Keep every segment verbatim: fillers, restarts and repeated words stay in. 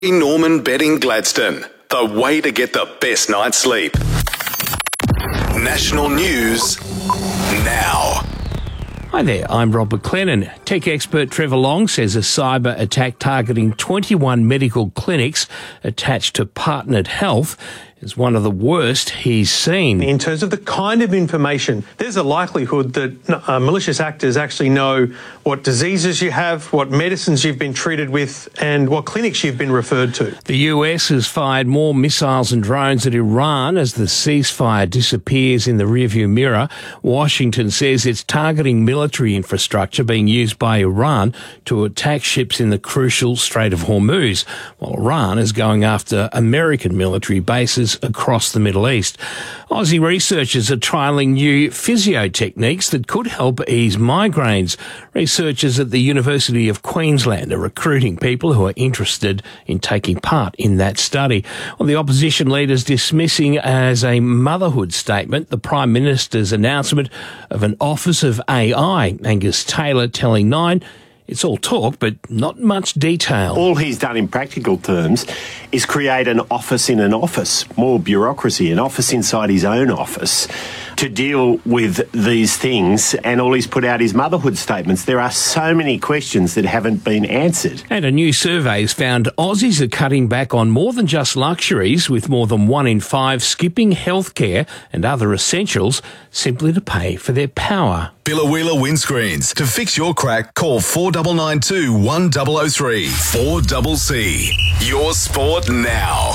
Norman Bedding Gladstone, the way to get the best night's sleep. National news now. Hi there, I'm Rob McLennan. Tech expert Trevor Long says a cyber attack targeting twenty-one medical clinics attached to Partnered Health is one of the worst he's seen. In terms of the kind of information, there's a likelihood that uh, malicious actors actually know what diseases you have, what medicines you've been treated with, and what clinics you've been referred to. The U S has fired more missiles and drones at Iran as the ceasefire disappears in the rearview mirror. Washington says it's targeting military infrastructure being used by Iran to attack ships in the crucial Strait of Hormuz, while Iran is going after American military bases across the Middle East. Aussie researchers are trialling new physio techniques that could help ease migraines. Researchers at the University of Queensland are recruiting people who are interested in taking part in that study. Well, the opposition leaders dismissing as a motherhood statement the Prime Minister's announcement of an Office of A I. Angus Taylor telling Nine, it's all talk, but not much detail. All he's done in practical terms is create an office in an office, more bureaucracy, an office inside his own office to deal with these things, and all he's put out is motherhood statements. There are so many questions that haven't been answered. And a new survey has found Aussies are cutting back on more than just luxuries, with more than one in five skipping healthcare and other essentials simply to pay for their power. Billawheeler Windscreens. To fix your crack, call four nine nine two, one zero zero three. four C C. Your sport now.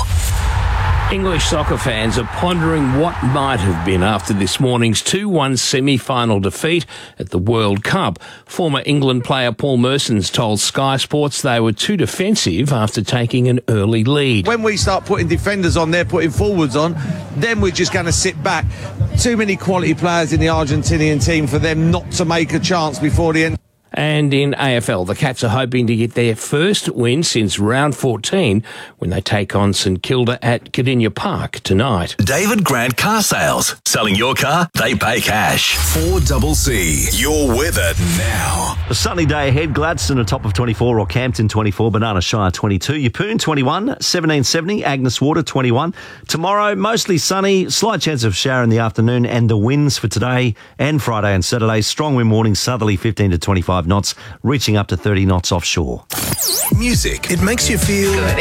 English soccer fans are pondering what might have been after this morning's two one semi-final defeat at the World Cup. Former England player Paul Merson's told Sky Sports they were too defensive after taking an early lead. When we start putting defenders on there, putting forwards on, then we're just going to sit back. Too many quality players in the Argentinian team for them not to make a chance before the end. And in A F L, the Cats are hoping to get their first win since round fourteen when they take on St Kilda at Cardinia Park tonight. David Grant Car Sales. Selling your car, they pay cash. four C C. Your weather now. A sunny day ahead. Gladstone atop of twenty-four, or Campton twenty-four, Banana Shire twenty-two, Yeppoon twenty-one, seventeen seventy, Agnes Water twenty-one. Tomorrow, mostly sunny, slight chance of shower in the afternoon, and the winds for today and Friday and Saturday. Strong wind warning, southerly fifteen to twenty-five knots, reaching up to thirty knots offshore. Music. It makes you feel good.